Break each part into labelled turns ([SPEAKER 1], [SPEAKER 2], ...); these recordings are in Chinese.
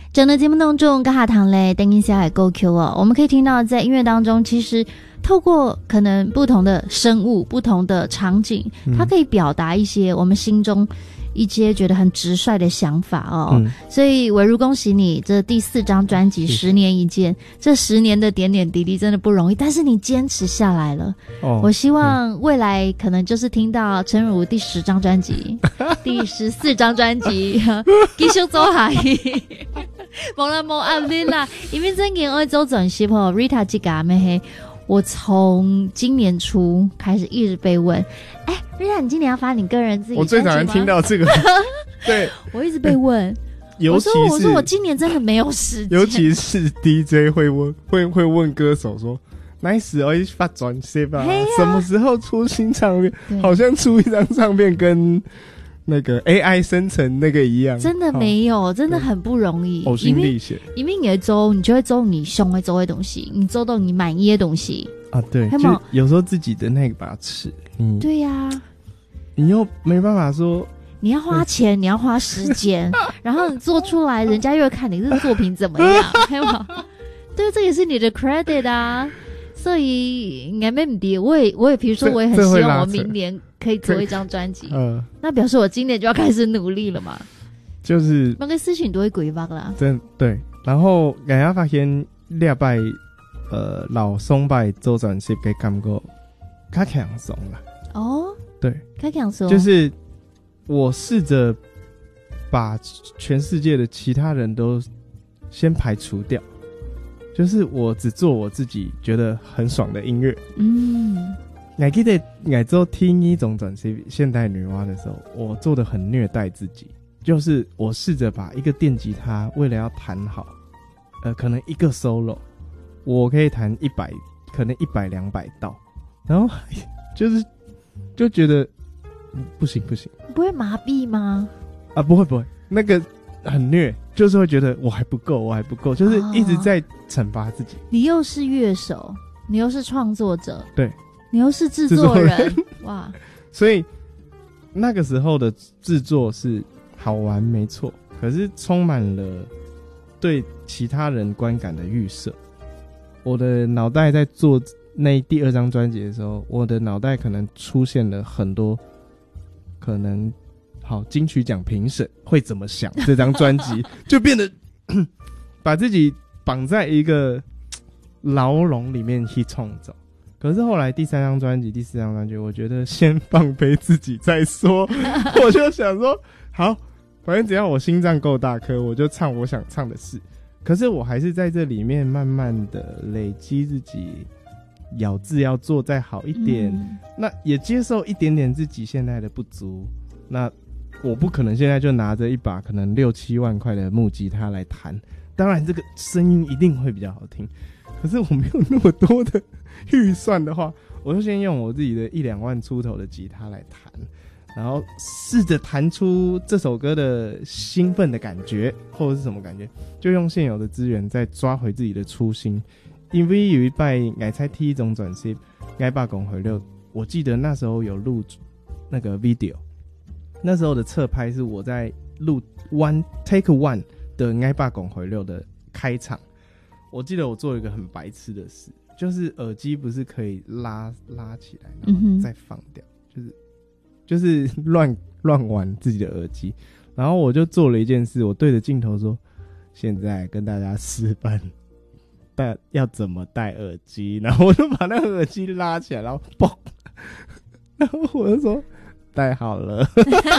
[SPEAKER 1] 整个节目当中，跟哈堂嘞，等一下来勾 Q 哦。我们可以听到，在音乐当中，其实透过可能不同的生物、不同的场景，它可以表达一些我们心中一些觉得很直率的想法哦。所以伟如恭喜你，这第4张专辑10年一见，这10年的点点滴滴真的不容易，但是你坚持下来了。我希望未来可能就是听到陈如第10张专辑第14张专辑继续走下去没啦没压力啦，因为真的会做转型哦。 Rita 这个咩嘿，我从今年初开始一直被问Rita 你今年要发你个人自己专辑吗？
[SPEAKER 2] 我最讨厌听到这个对，
[SPEAKER 1] 我一直被问
[SPEAKER 2] 尤其是
[SPEAKER 1] 我说我今年真的没有时间，
[SPEAKER 2] 尤其是 DJ 会问歌手说 Nice 我发专辑吧、什么时候出新唱片？好像出一张唱片跟那个 AI 生成那个一样，
[SPEAKER 1] 真的没有，真的很不容易，
[SPEAKER 2] 呕心沥血。
[SPEAKER 1] 因为你的周，你就会周你想会周的东西，你周到你满意的东西
[SPEAKER 2] 啊，对，就有时候自己的那把尺，
[SPEAKER 1] 对呀、
[SPEAKER 2] 你又没办法说，
[SPEAKER 1] 你要花钱，你要花时间，然后你做出来，人家又看你这作品怎么样，对吗？对，这也是你的 credit 啊。所以应该没问题，我也比如说我也很希望我明年可以做一张专辑，那表示我今年就要开始努力了嘛，
[SPEAKER 2] 就是
[SPEAKER 1] 那个事情都会规划啦，
[SPEAKER 2] 真对。然后大家发现礼拜老松拜周转是给感觉较轻松啦。哦，对，
[SPEAKER 1] 较轻松，
[SPEAKER 2] 就是我试着把全世界的其他人都先排除掉。就是我只做我自己觉得很爽的音乐。我记得我做听一种转型现代女娲的时候，我做的很虐待自己，就是我试着把一个电吉他为了要弹好，可能一个 solo 我可以弹100，可能100、200道，然后就觉得不行，
[SPEAKER 1] 不会麻痹吗？
[SPEAKER 2] 啊，不会，那个很虐，就是会觉得我还不够，就是一直在惩罚自己。
[SPEAKER 1] 你又是乐手，你又是创作者，
[SPEAKER 2] 对，
[SPEAKER 1] 你又是制作人，哇！
[SPEAKER 2] 所以那个时候的制作是好玩没错，可是充满了对其他人观感的预设。我的脑袋在做那第2张专辑的时候，我的脑袋可能出现了很多可能好金曲奖评审会怎么想这张专辑就变得把自己绑在一个牢笼里面去冲走。可是后来第3张专辑第4张专辑，我觉得先放飞自己再说我就想说好，反正只要我心脏够大颗，我就唱我想唱的事。可是我还是在这里面慢慢的累积自己，咬字要做再好一点，那也接受一点点自己现在的不足。那我不可能现在就拿着一把可能6、7万块的木吉他来弹，当然这个声音一定会比较好听，可是我没有那么多的预算的话，我就先用我自己的1、2万出头的吉他来弹，然后试着弹出这首歌的兴奋的感觉，或者是什么感觉，就用现有的资源再抓回自己的初心。因为有一拜我才第一种转型，我把公回六，我记得那时候有录那个 video， 那时候的侧拍是我在录 take one 的我把公回六的开场。我记得我做了一个很白痴的事，就是耳机不是可以拉起来然后再放掉，就是乱玩自己的耳机。然后我就做了一件事，我对着镜头说，现在跟大家示范要怎么戴耳机，然后我就把那个耳机拉起来，然后嘣，然后我就说戴好了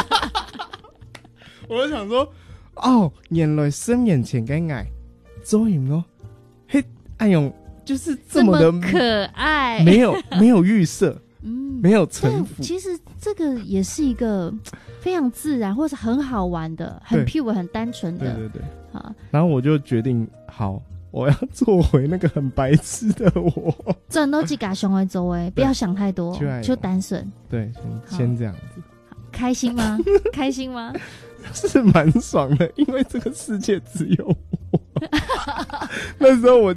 [SPEAKER 2] 我就想说哦，原来生眼前跟爱做影哦，嘿，暗勇就是这么的
[SPEAKER 1] 可爱，
[SPEAKER 2] 没有预设没有城府。
[SPEAKER 1] 其实这个也是一个非常自然或者很好玩的，很 pure 很单纯的。
[SPEAKER 2] 对好，然后我就决定好，我要做回那个很白痴的我。
[SPEAKER 1] 转都几嘎熊会周围，不要想太多，就单纯。
[SPEAKER 2] 对，先这样子。
[SPEAKER 1] 开心吗？开心吗？
[SPEAKER 2] 是蛮爽的，因为这个世界只有我。那时候我